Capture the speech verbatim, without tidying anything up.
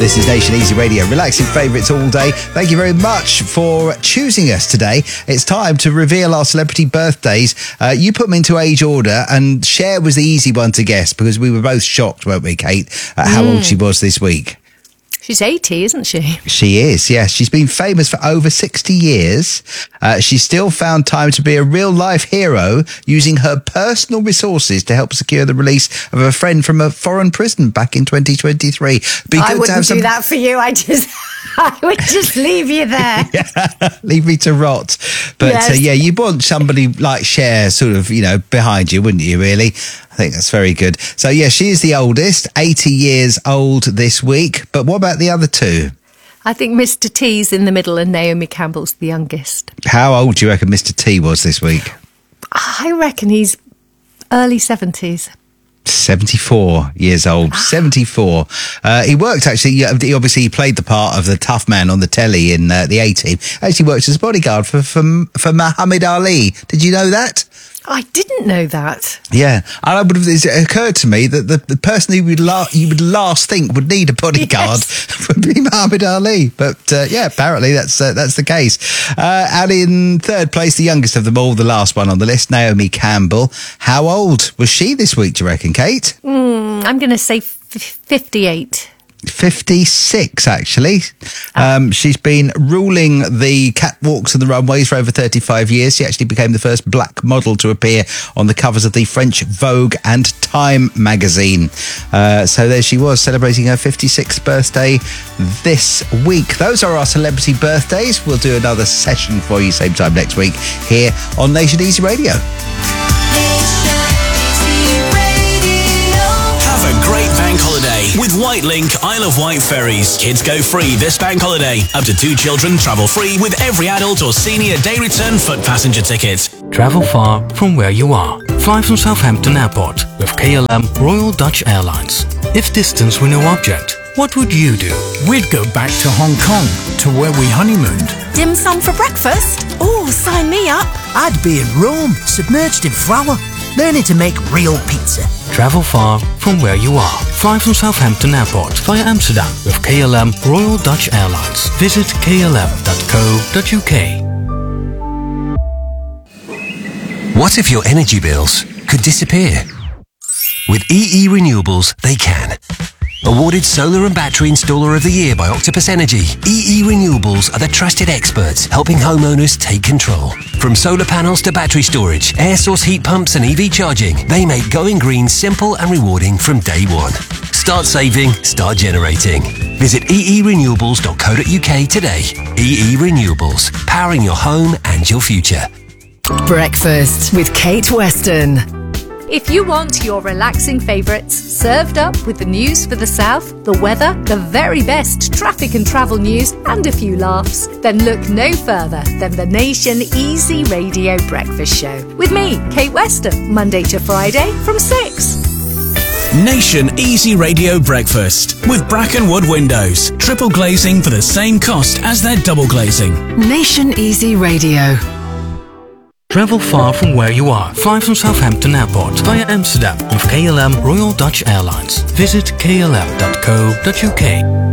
This is Nation Easy Radio, relaxing favourites all day. Thank you very much for choosing us today. It's time to reveal our celebrity birthdays. Uh, you put them into age order, and Cher was the easy one to guess because we were both shocked, weren't we, Kate, at how mm. old she was this week. She's eighty, isn't she? She is, yes. She's been famous for over sixty years. Uh, she still found time to be a real-life hero using her personal resources to help secure the release of a friend from a foreign prison back in twenty twenty-three. Be I good wouldn't to have some... do that for you. I just... I would just leave you there. Yeah, leave me to rot. But yes. uh, yeah, you want somebody like Cher sort of, you know, behind you, wouldn't you, really? I think that's very good. So yeah, she is the oldest, eighty years old this week. But what about the other two? I think Mister T's in the middle and Naomi Campbell's the youngest. How old do you reckon Mister T was this week? I reckon he's early seventies. seventy-four years old. seventy-four. Uh, he worked actually, he obviously played the part of the tough man on the telly in uh, the A-Team. Actually worked as a bodyguard for, for, for Muhammad Ali. Did you know that? I didn't know that. Yeah, and I would have, it occurred to me that the, the person who would la- you would last think would need a bodyguard yes. would be Muhammad Ali. But uh, yeah, apparently that's uh, that's the case. Uh, and in third place, the youngest of them all, the last one on the list, Naomi Campbell. How old was she this week, do you reckon, Kate? Mm, I'm going to say f- fifty-eight. fifty-six, actually. Um, she's been ruling the catwalks and the runways for over thirty-five years. She actually became the first black model to appear on the covers of the French Vogue and Time magazine. Uh, so there she was, celebrating her fifty-sixth birthday this week. Those are our celebrity birthdays. We'll do another session for you same time next week here on Nation Easy Radio. With Whitelink Isle of Wight ferries. Kids go free this bank holiday. Up to two children travel free with every adult or senior day return foot passenger ticket. Travel far from where you are. Fly from Southampton Airport with K L M Royal Dutch Airlines. If distance were no object, what would you do? We'd go back to Hong Kong, to where we honeymooned. Dim sum for breakfast? Oh, sign me up. I'd be in Rome, submerged in flour, learning to make real pizza. Travel far from where you are. Fly from Southampton Airport via Amsterdam with K L M Royal Dutch Airlines. Visit k l m dot co dot u k. What if your energy bills could disappear? With E E Renewables, they can. Awarded Solar and Battery Installer of the Year by Octopus Energy, E E Renewables are the trusted experts helping homeowners take control. From solar panels to battery storage, air source heat pumps and E V charging, they make going green simple and rewarding from day one. Start saving, start generating. Visit e e renewables dot co dot u k today. E E Renewables, powering your home and your future. Breakfast with Kate Weston. If you want your relaxing favourites served up with the news for the south, the weather, the very best traffic and travel news, and a few laughs, then look no further than the Nation Easy Radio Breakfast Show. With me, Kate Weston, Monday to Friday from six. Nation Easy Radio Breakfast with Brackenwood Windows. Triple glazing for the same cost as their double glazing. Nation Easy Radio. Travel far from where you are. Fly from Southampton Airport via Amsterdam with K L M Royal Dutch Airlines. Visit k l m dot co dot u k.